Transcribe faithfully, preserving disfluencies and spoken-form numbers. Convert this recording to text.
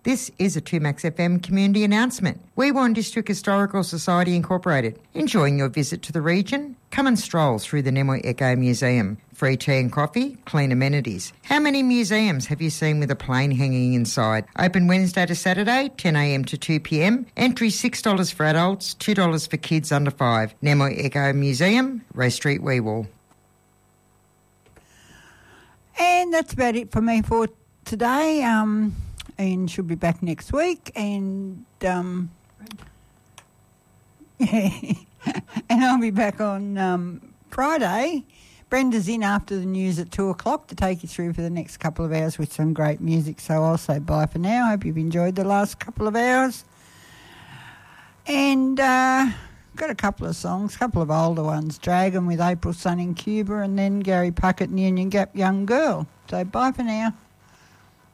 This is a two Max F M community announcement. Weewarn District Historical Society Incorporated. Enjoying your visit to the region? Come and stroll through the Nemoi Echo Museum. Free tea and coffee, clean amenities. How many museums have you seen with a plane hanging inside? Open Wednesday to Saturday, ten a m to two p m. Entry six dollars for adults, two dollars for kids under five. Nemoi Echo Museum, Ray Street, Weewall. And that's about it for me for today. Um... Ian should be back next week, and um, yeah, and I'll be back on um, Friday. Brenda's in after the news at two o'clock to take you through for the next couple of hours with some great music. So I'll say bye for now. Hope you've enjoyed the last couple of hours, and uh, got a couple of songs, a couple of older ones: "Dragon" with April Sun in Cuba, and then Gary Puckett and Union Gap, "Young Girl." So bye for now.